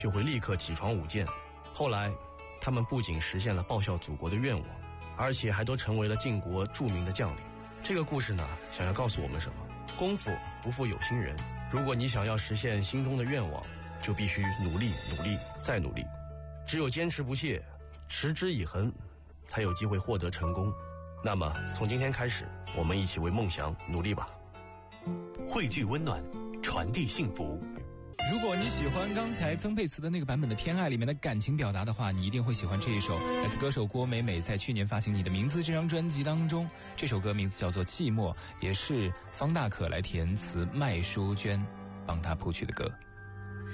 就会立刻起床舞剑。后来他们不仅实现了报效祖国的愿望，而且还都成为了晋国著名的将领。这个故事呢，想要告诉我们什么？功夫不负有心人，如果你想要实现心中的愿望，就必须努力努力再努力，只有坚持不懈，持之以恒，才有机会获得成功。那么从今天开始，我们一起为梦想努力吧。 汇聚温暖，传递幸福。 如果你喜欢刚才曾沛慈的那个版本的《偏爱》里面的感情表达的话，你一定会喜欢这一首来自歌手郭美美在去年发行《你的名字》这张专辑当中。这首歌名字叫做《寂寞》，也是方大可来填词，麦淑娟帮他谱曲的歌。